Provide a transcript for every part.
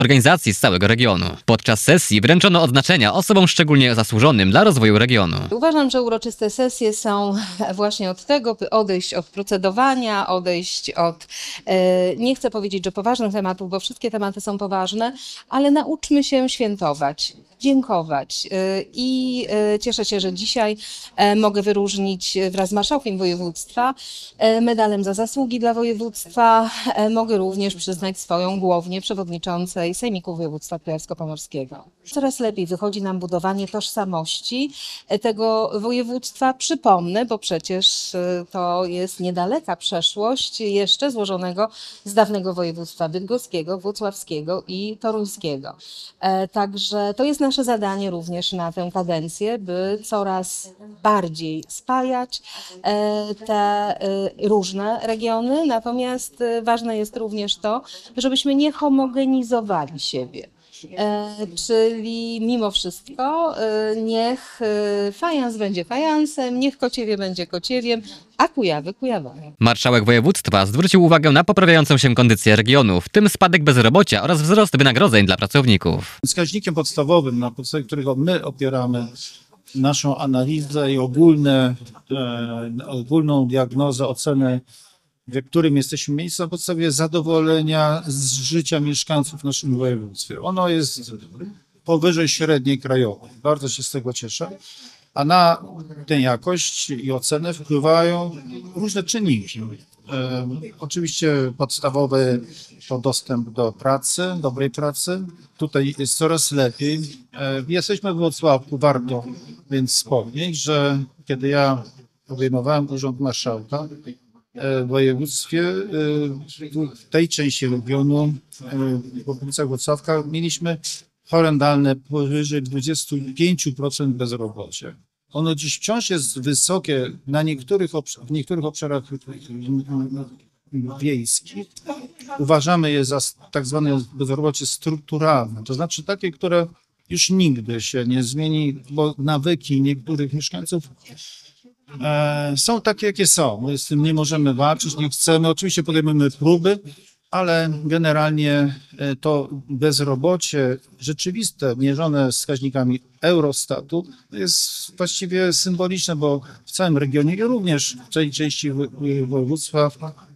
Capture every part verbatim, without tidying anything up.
organizacji z całego regionu. Podczas sesji wręczono odznaczenia osobom szczególnie zasłużonym dla rozwoju regionu. Uważam, że uroczyste sesje są właśnie od tego, by odejść od procedowania, odejść od, e, nie chcę powiedzieć, że poważnych tematów, bo wszystkie tematy są poważne, ale nauczmy się świętować, dziękować. E, I e, cieszę się, że dzisiaj e, mogę wyróżnić wraz z marszałkiem województwa e, medalem za zasługi dla województwa. E, mogę również przyznać swoją głownię przewodniczącej Sejmiku Województwa Kujawsko-Pomorskiego. Coraz lepiej wychodzi nam budowanie tożsamości tego województwa. Przypomnę, bo przecież to jest niedaleka przeszłość jeszcze złożonego z dawnego województwa bydgoskiego, włocławskiego i toruńskiego. Także to jest nasze zadanie również na tę kadencję, by coraz bardziej spajać te różne regiony. Natomiast ważne jest również to, żebyśmy nie homogenizowali siebie. E, czyli mimo wszystko e, niech e, fajans będzie fajansem, niech Kociewie będzie Kociewiem, a Kujawy Kujawami. Marszałek województwa zwrócił uwagę na poprawiającą się kondycję regionu, w tym spadek bezrobocia oraz wzrost wynagrodzeń dla pracowników. Wskaźnikiem podstawowym, na podstawie którego my opieramy naszą analizę i ogólne, e, ogólną diagnozę, ocenę, w którym jesteśmy miejscu, na podstawie zadowolenia z życia mieszkańców w naszym województwie. Ono jest powyżej średniej krajowej. Bardzo się z tego cieszę. A na tę jakość i ocenę wpływają różne czynniki. E, oczywiście podstawowy to dostęp do pracy, dobrej pracy. Tutaj jest coraz lepiej. E, jesteśmy w Włocławku, warto więc wspomnieć, że kiedy ja obejmowałem urząd marszałka w województwie, w tej części regionu, w okolicach Włocławka, mieliśmy horrendalne powyżej dwadzieścia pięć procent bezrobocia. Ono dziś wciąż jest wysokie na niektórych, w niektórych obszarach wiejskich. Uważamy je za tak zwane bezrobocie strukturalne, to znaczy takie, które już nigdy się nie zmieni, bo nawyki niektórych mieszkańców E, są takie, jakie są. My z tym nie możemy walczyć, nie chcemy. Oczywiście podejmujemy próby, ale generalnie to bezrobocie rzeczywiste, mierzone wskaźnikami Eurostatu, jest właściwie symboliczne, bo w całym regionie i również w tej części województwa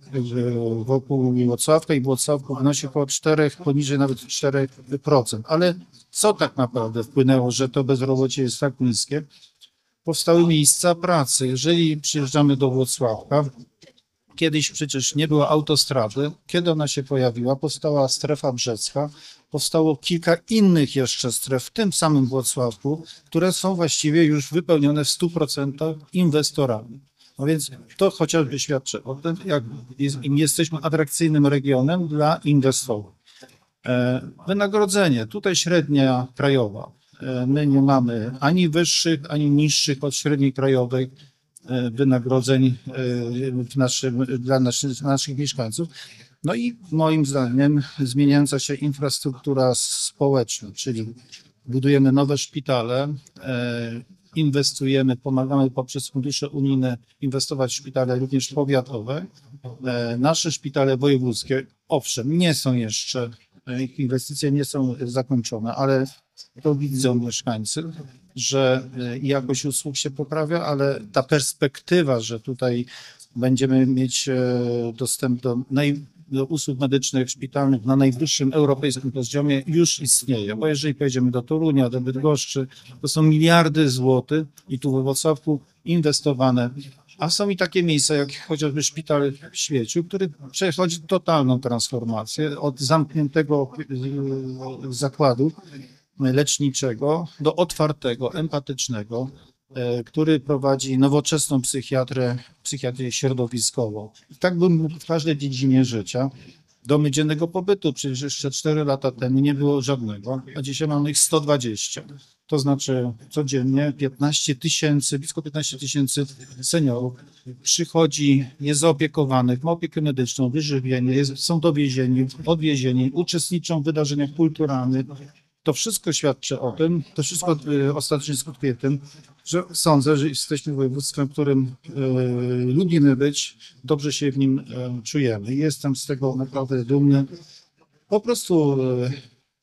wokół Włocławka i Włocławku wynosi około czterech, poniżej nawet czterech procent. Ale co tak naprawdę wpłynęło, że to bezrobocie jest tak niskie? Powstały miejsca pracy. Jeżeli przyjeżdżamy do Włocławka, kiedyś przecież nie było autostrady. Kiedy ona się pojawiła? Powstała strefa brzecka, powstało kilka innych jeszcze stref w tym samym Włocławku, które są właściwie już wypełnione w stu procentach inwestorami. No więc to chociażby świadczy o tym, jak jest, jesteśmy atrakcyjnym regionem dla inwestorów. Wynagrodzenie, tutaj średnia krajowa. My nie mamy ani wyższych, ani niższych od średniej krajowej wynagrodzeń w naszym, dla naszych, naszych mieszkańców. No i moim zdaniem zmieniająca się infrastruktura społeczna, czyli budujemy nowe szpitale, inwestujemy, pomagamy poprzez fundusze unijne inwestować w szpitale również powiatowe. Nasze szpitale wojewódzkie, owszem, nie są jeszcze, ich inwestycje nie są zakończone, ale to widzą mieszkańcy, że jakość usług się poprawia, ale ta perspektywa, że tutaj będziemy mieć dostęp do, naj, do usług medycznych, szpitalnych na najwyższym europejskim poziomie już istnieje. Bo jeżeli pojedziemy do Torunia, do Bydgoszczy, to są miliardy złotych i tu we Włocławku inwestowane. A są i takie miejsca, jak chociażby szpital w Świeciu, który przechodzi totalną transformację od zamkniętego zakładu leczniczego do otwartego, empatycznego, który prowadzi nowoczesną psychiatrę, psychiatrię środowiskową. I tak bym w każdej dziedzinie życia. Domy dziennego pobytu, przecież jeszcze cztery lata temu nie było żadnego, a dzisiaj mamy ich sto dwadzieścia. To znaczy codziennie piętnaście tysięcy, blisko piętnaście tysięcy seniorów przychodzi, jest zaopiekowanych, ma opiekę medyczną, wyżywienie, jest, są dowiezieni, odwiezieni, uczestniczą w wydarzeniach kulturalnych. To wszystko świadczy o tym, to wszystko ostatecznie skutkuje tym, że sądzę, że jesteśmy województwem, w którym y, lubimy być, dobrze się w nim y, czujemy. Jestem z tego naprawdę dumny. Po prostu y,